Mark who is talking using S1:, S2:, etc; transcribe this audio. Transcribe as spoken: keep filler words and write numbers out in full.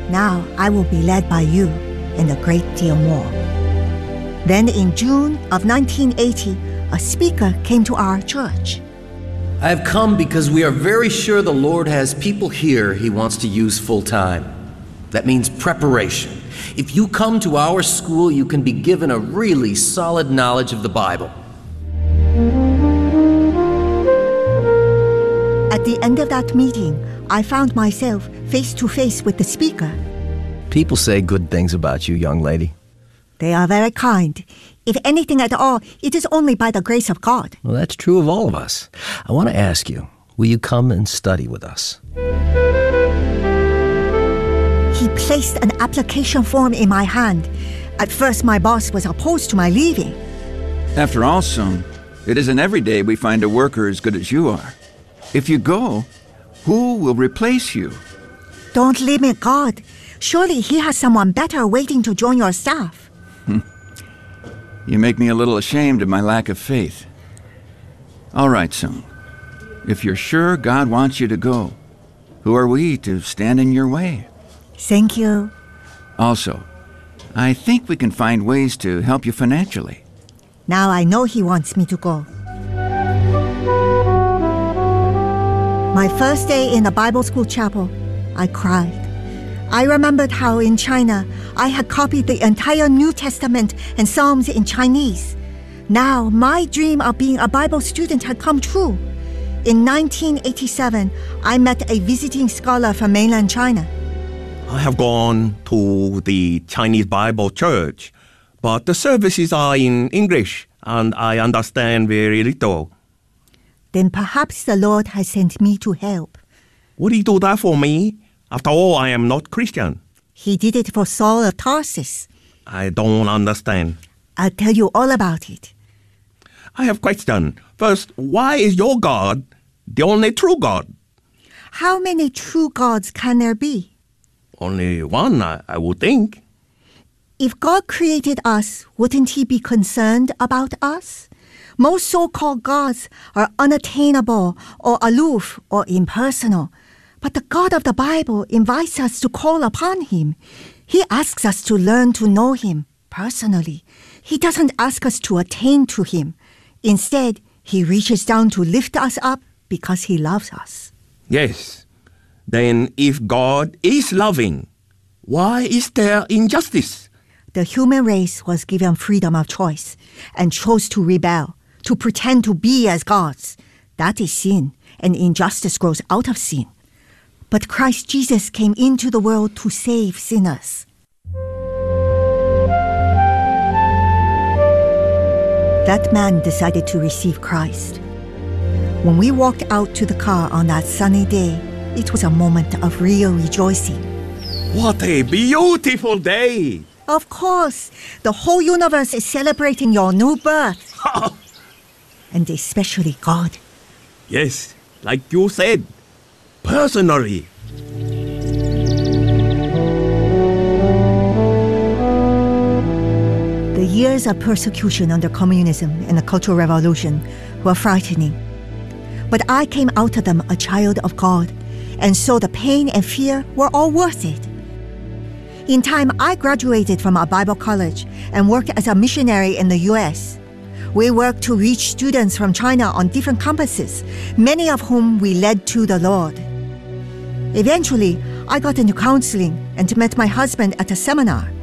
S1: Now I will be led by you and a great deal more. Then in June of nineteen eighty, a speaker came to our church.
S2: I have come because we are very sure the Lord has people here He wants to use full time. That means preparation. If you come to our school, you can be given a really solid knowledge of the Bible.
S1: At the end of that meeting, I found myself face to face with the speaker.
S3: People say good things about you, young lady.
S1: They are very kind. If anything at all, it is only by the grace of God.
S3: Well, that's true of all of us. I want to ask you, will you come and study with us?
S1: He placed an application form in my hand. At first, my boss was opposed to my leaving.
S4: After all, Sung, it isn't every day we find a worker as good as you are. If you go, who will replace you?
S1: Don't limit God. Surely He has someone better waiting to join your staff.
S4: You make me a little ashamed of my lack of faith. All right, Sung. If you're sure God wants you to go, who are we to stand in your way?
S1: Thank you.
S4: Also, I think we can find ways to help you financially.
S1: Now I know He wants me to go. My first day in the Bible school chapel, I cried. I remembered how in China, I had copied the entire New Testament and Psalms in Chinese. Now, my dream of being a Bible student had come true. In nineteen eighty-seven, I met a visiting scholar from mainland China.
S5: I have gone to the Chinese Bible church, but the services are in English, and I understand very little.
S1: Then perhaps the Lord has sent me to help.
S5: Would He do that for me? After all, I am not Christian.
S1: He did it for Saul of Tarsus.
S5: I don't understand.
S1: I'll tell you all about it.
S5: I have a question. First, why is your God the only true God?
S1: How many true gods can there be?
S5: Only one, I, I would think.
S1: If God created us, wouldn't He be concerned about us? Most so-called gods are unattainable or aloof or impersonal. But the God of the Bible invites us to call upon Him. He asks us to learn to know Him personally. He doesn't ask us to attain to Him. Instead, He reaches down to lift us up because He loves us.
S5: Yes. Then if God is loving, why is there injustice?
S1: The human race was given freedom of choice and chose to rebel, to pretend to be as gods. That is sin, and injustice grows out of sin. But Christ Jesus came into the world to save sinners. That man decided to receive Christ. When we walked out to the car on that sunny day, it was a moment of real rejoicing.
S5: What a beautiful day!
S1: Of course, the whole universe is celebrating your new birth. And especially God.
S5: Yes, like you said, personally.
S1: The years of persecution under communism and the Cultural Revolution were frightening. But I came out of them a child of God, and so the pain and fear were all worth it. In time, I graduated from a Bible college and worked as a missionary in the U S. We worked to reach students from China on different campuses, many of whom we led to the Lord. Eventually, I got into counseling and met my husband at a seminar.